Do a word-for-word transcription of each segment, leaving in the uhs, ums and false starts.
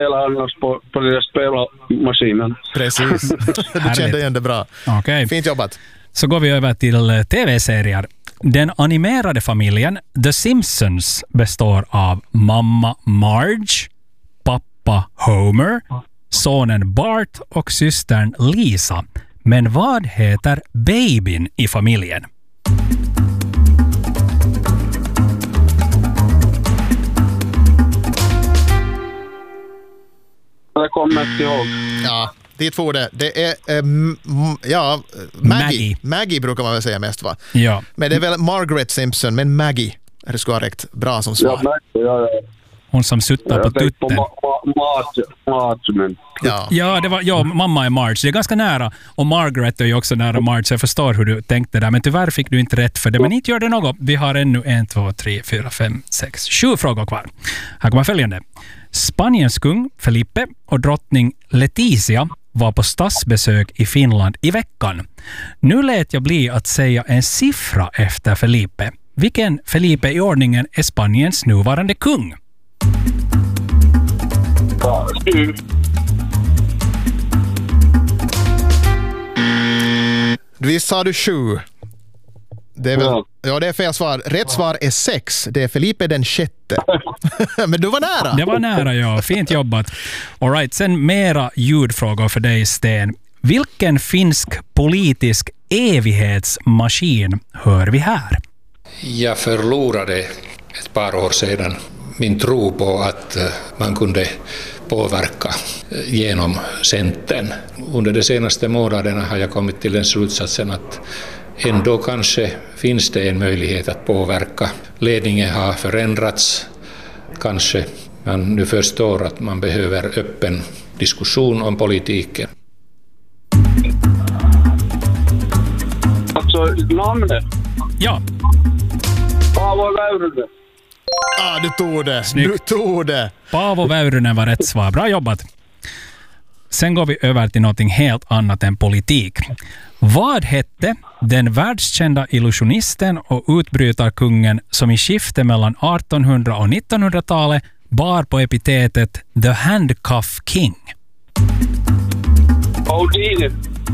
spela annars på, på den där spelmaskinen. Precis. Du kände igen det bra. Okay. Fint jobbat. Så går vi över till tv-serier. Den animerade familjen The Simpsons består av mamma Marge, pappa Homer, sonen Bart och systern Lisa. Men vad heter babyn i familjen? Jag kommer inte ihåg. Ja, det två det. Det är äh, m- ja, Maggie. Maggie. Maggie brukar man väl säga mest, va? Ja. Men det är väl Margaret Simpson, men Maggie är det ska vara rätt bra som svar. Ja, ja, ja. Hon som suttar Jag på tänkte tutten. på ma- ma- mat, men... Ja. Ja, det var, ja, mamma är Marge. Det är ganska nära. Och Margaret är ju också nära Marge. Jag förstår hur du tänkte där. Men tyvärr fick du inte rätt för det. Men inte gör det något. Vi har ännu en, två, tre, fyra, fem, sex, sju frågor kvar. Här kommer följande. Spaniens kung Felipe och drottning Letizia var på statsbesök i Finland i veckan. Nu lät jag bli att säga en siffra efter Felipe. Vilken Felipe i ordningen är Spaniens nuvarande kung? Mm. Visst sa du sju? Det är väl, Ja. ja, det är fel svar. Rätt svar är sex. Det är Felipe den sjätte. Men du var nära. Det var nära, ja. Fint jobbat. All right, sen mera ljudfrågor för dig, Sten. Vilken finsk politisk evighetsmaskin hör vi här? Jag förlorade ett par år sedan min tro på att man kunde påverka genom Centern. Under de senaste månaderna har jag kommit till den slutsatsen att ändå kanske finns det en möjlighet att påverka. Ledningen har förändrats. Kanske man nu förstår att man behöver öppen diskussion om politiken. Alltså, namnet. Ja, Paavo Väyrynen. Ah, du tog det. Snyggt. Du tog det. Paavo Väyrynen var rätt svar. Bra jobbat. Sen går vi över till något helt annat än politik. Vad hette den världskända illusionisten och utbrytarkungen som i skiftet mellan artonhundra- och nittonhundratalet bar på epitetet The Handcuff King? Houdini.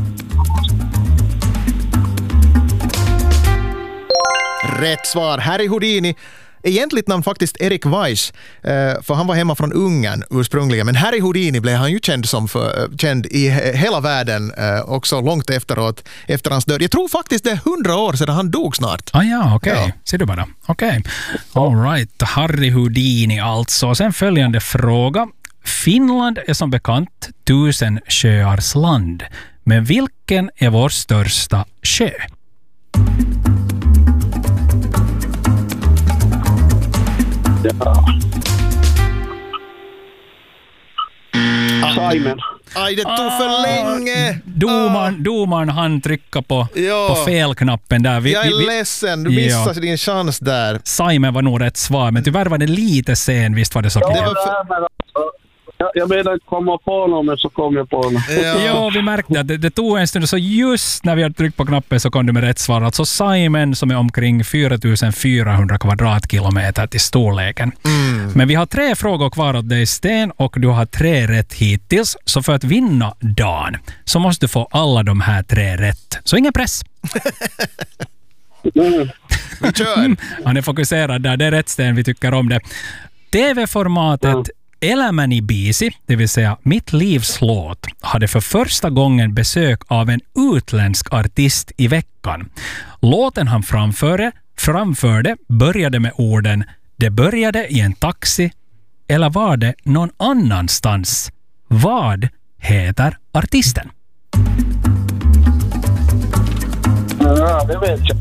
Rätt svar. Harry Houdini. Egentligt namn faktiskt Erik Weiss, för han var hemma från Ungern ursprungligen. Men Harry Houdini blev han ju känd som för, känd i hela världen också långt efteråt, efter hans död. Jag tror faktiskt det är hundra år sedan han dog snart. Ah ja, okej. Okay. Ja. Ser du bara. Okej. Okay. All right. Harry Houdini alltså. Sen följande fråga. Finland är som bekant tusen sjöars land. Men vilken är vår största sjö? Ja. Simon. Aj, det tog för länge. Domaren, domaren han trycka på, Ja. på fel-knappen där. Vi, Jag är vi, vi, ledsen, du missade Ja. din chans där. Simon var nog rätt svar, men tyvärr var det lite sen. Visst var det så? Det Ja, var för... Jag, jag menar inte komma på någon, men så kom jag på någon. Ja. ja vi märkte att det, det tog en stund, så just när vi hade tryckt på knappen så kom du med rätt svar. Alltså Simon som är omkring fyra tusen fyrahundra kvadratkilometer till storleken. Mm. Men vi har tre frågor kvar åt dig, Sten, och du har tre rätt hittills. Så för att vinna dagen så måste du få alla de här tre rätt. Så ingen press. Mm. Vi kör. Han är fokuserad där. Det är rätt, Sten, vi tycker om det. T V-formatet Mm. Elämäni biisi, det vill säga Mitt livs låt, hade för första gången besök av en utländsk artist i veckan. Låten han framförde, framförde började med orden "Det började i en taxi" eller var det någon annanstans? Vad heter artisten? Ja, det vet jag.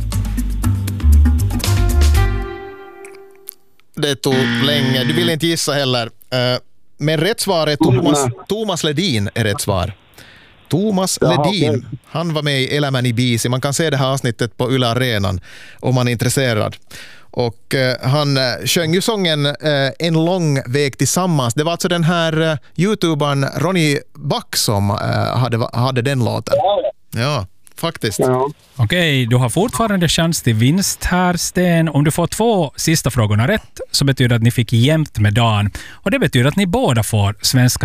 Det tog länge. Du vill inte gissa heller. Uh, men rätt svar är Thomas, Thomas Ledin är rätt svar. Thomas Jaha, Ledin, okej. han var med i Elämäni biisi. Man kan se det här avsnittet på Yle Arenan om man är intresserad. Och uh, han uh, sjöng ju sången uh, En lång väg tillsammans. Det var alltså den här uh, YouTubern Ronny Back som uh, hade, hade den låten. Ja, Ja, faktiskt. Ja. Okej, du har fortfarande chans till vinst här, Sten. Om du får två sista frågorna rätt så betyder det att ni fick jämnt med Dan. Och det betyder att ni båda får svenska